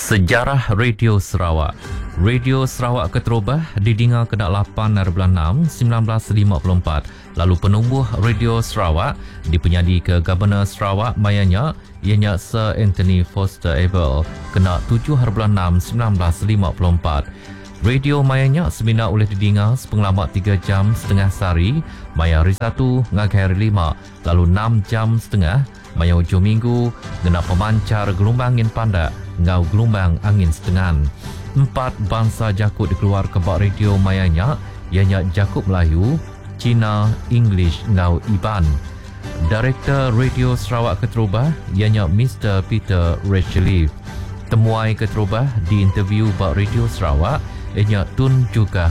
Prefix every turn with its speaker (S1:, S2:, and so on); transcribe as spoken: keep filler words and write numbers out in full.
S1: Sejarah Radio Sarawak. Radio Sarawak Keterubah didengar ke lapan bulan enam sembilan belas lima puluh empat. Lalu penubuh Radio Sarawak dipenyadi ke Governor Sarawak mayanya ianya Sir Anthony Foster Abel kena tujuh bulan enam sembilan belas lima puluh empat. Radio mayanya semina oleh didengar sepengalamat tiga jam setengah sehari, maya hari satu ngagai hari lima, lalu enam jam setengah, maya hujung minggu, gena pemancar gelombang angin pandak, ngau gelombang angin setengah. Empat bangsa Jakub dikeluar ke bak radio mayanya, ianya Jakub Melayu, Cina, English, ngau Iban. Direktur Radio Sarawak Keterubah, ianya Mister Peter Rachelief. Temuai Keterubah di interview bak Radio Sarawak, ianya Tun juga